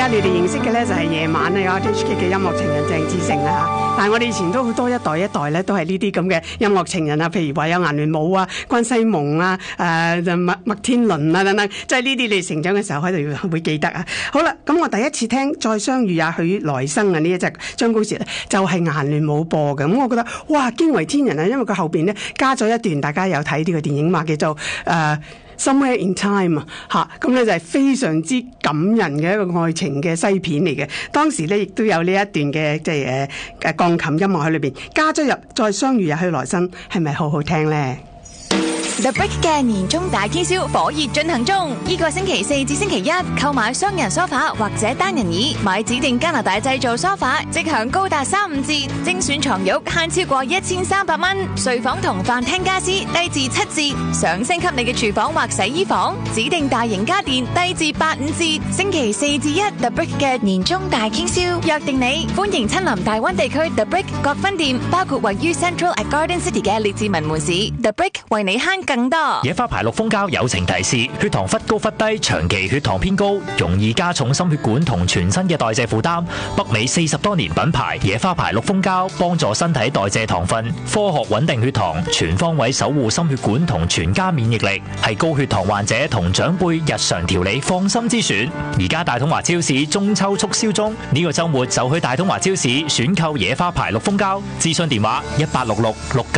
家你哋認識嘅咧就係夜晚咧有 RTHK 嘅音樂情人鄭志誠啦嚇，但係我哋以前都好多一代一代咧都係呢啲咁嘅音樂情人啊，譬如話有顏聯武啊、關西蒙啊、麥天倫啊等等，即係呢啲你成長嘅時候喺度會記得啊。好啦，咁我第一次聽再相遇也許來生啊呢一隻張高哲咧，就係顏聯武播嘅，咁我覺得哇驚為天人啊，因為佢後邊咧加咗一段，大家有睇呢個電影嘛，叫做Somewhere in Time 啊，咁咧就係非常之感人嘅一個愛情嘅西片嚟嘅。當時咧亦都有呢一段嘅即係鋼琴音樂喺裏邊加咗入，再相遇也許來生，係咪好好聽咧 ？The Brick 嘅年終大傾銷火熱進行中，呢個星期4至星期1購買雙人梳化或者單人椅，買指定加拿大製造梳化，即享高達35折，精選床褥慳超過1300蚊，睡房同飯廳家私低至7折，想升級你嘅廚房或洗衣房，指定大型家電低至85折。星期4至1 The Brick 嘅年終大傾銷，約定你，歡迎親臨大灣地區 The Brick 各分店，包括位於 Central at Garden City 嘅列治文門市 The Brick 為你慳更多。 野花牌綠蜂膠友情提示：血糖忽高忽低，長期血糖偏高，容易加重心血管同全身嘅代謝負擔。北美40多年品牌野花牌綠蜂膠，幫助身體代謝糖分，科學穩定血糖，全方位守護心血管同全家免疫力，係高血糖患者同長輩日常調理放心之選。而家大東華超市中秋促銷中，呢個週末就去大東華超市選購野花牌綠蜂膠。諮詢電話186669